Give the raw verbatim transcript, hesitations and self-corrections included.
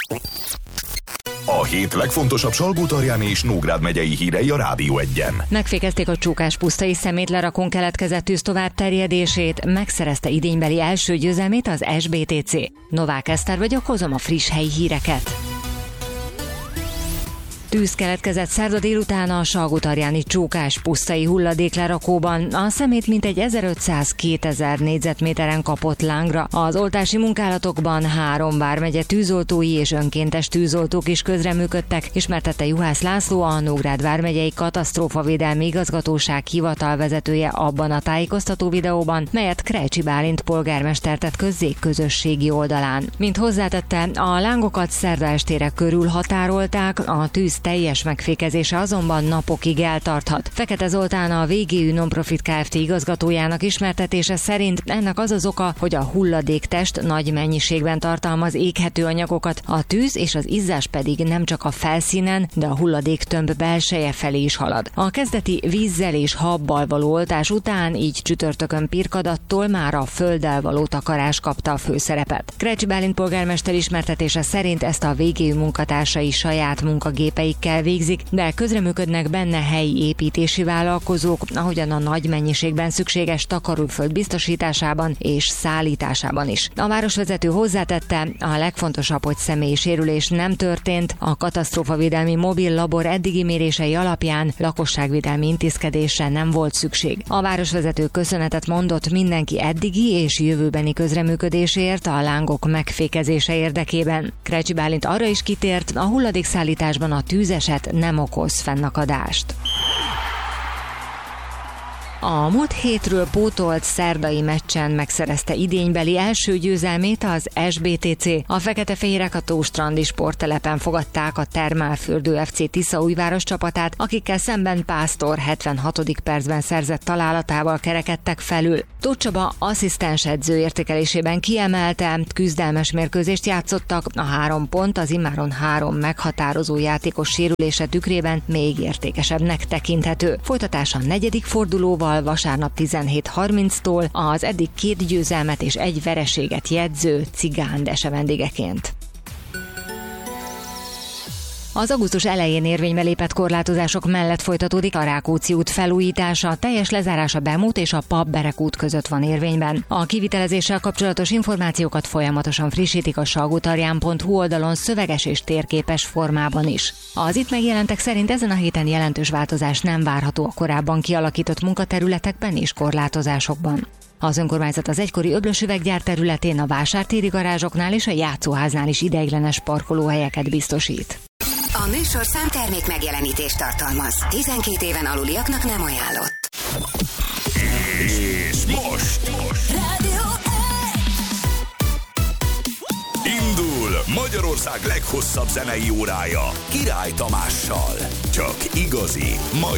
A hét legfontosabb Salgótarján és Nógrád megyei hírei a Rádió Egyen. Megfékezték a Csókás-pusztai szemétlerakón keletkezett tűz tovább terjedését, megszerezte idénybeli első győzelmét az es bé té cé. Novák Eszter vagyok, hozom a friss helyi híreket. Tűz keletkezett szerda délután a salgótarjáni Csókás-pusztai hulladéklerakóban. A szemét mintegy ezerötszáz-kétezer négyzetméteren kapott lángra. Az oltási munkálatokban három vármegye tűzoltói és önkéntes tűzoltók is közreműködtek, ismertette Juhász László, a Nógrád vármegyei katasztrófavédelmi igazgatóság hivatalvezetője abban a tájékoztató videóban, melyet Krejcsi Bálint polgármester tett közzé közösségi oldalán. Mint hozzátette, a lángokat szerda estére körül határolták, a tűz teljes megfékezése azonban napokig eltarthat. Fekete Zoltán, a vé gé ü Nonprofit Kft. Igazgatójának ismertetése szerint ennek az az oka, hogy a hulladéktest nagy mennyiségben tartalmaz éghető anyagokat, a tűz és az izzás pedig nem csak a felszínen, de a hulladéktömb belseje felé is halad. A kezdeti vízzel és habbal való oltás után, így csütörtökön Pirkadattól már a földdel való takarás kapta a főszerepet. Krejcsi Bálint polgármester ismertetése szerint ezt a vé gé ü munkatársai saját munkagépei kell végzik, de közreműködnek benne helyi építési vállalkozók, ahogyan a nagy mennyiségben szükséges takaróföld biztosításában és szállításában is. A városvezető hozzátette, a legfontosabb, hogy személyi sérülés nem történt, a katasztrófavédelmi mobil labor eddigi mérései alapján lakosságvédelmi intézkedésre nem volt szükség. A városvezető köszönetet mondott mindenki eddigi és jövőbeni közreműködésért a lángok megfékezése érdekében. Krejcsi Bálint arra is kitért, a hulladékszállításban a tűzeset nem okoz fennakadást. A múlt hétről pótolt szerdai meccsen megszerezte idénybeli első győzelmét az es bé té cé. A fekete-fehérek a Tóstrandi sporttelepen fogadták a Termálfürdő ef cé Tiszaújváros csapatát, akikkel szemben Pásztor hetvenhatodik percben szerzett találatával kerekedtek felül. Tóth Csaba asszisztens edző értékelésében kiemelte, küzdelmes mérkőzést játszottak, a három pont az immáron három meghatározó játékos sérülése tükrében még értékesebbnek tekinthető. Folytatás a negyedik fordulóval vasárnap tizenhét harminctól az eddig két győzelmet és egy vereséget jegyző Cigán Dese vendégeként. Az augusztus elején érvénybe lépett korlátozások mellett folytatódik a Rákóczi út felújítása, teljes lezárása Bemút és a Pap-Berek út között van érvényben. A kivitelezéssel kapcsolatos információkat folyamatosan frissítik a salgótarján pont hu oldalon szöveges és térképes formában is. Az itt megjelentek szerint ezen a héten jelentős változás nem várható a korábban kialakított munkaterületekben és korlátozásokban. Az önkormányzat az egykori Öblös üveggyár területén, a vásártéri garázsoknál és a játszóháznál is ideiglenes parkolóhelyeket biztosít. A műsor számtermék megjelenítést tartalmaz. tizenkét éven aluliaknak nem ajánlott. És most, most. Rádió Indul Magyarország leghosszabb zenei órája Király Tamással. Csak igazi, mai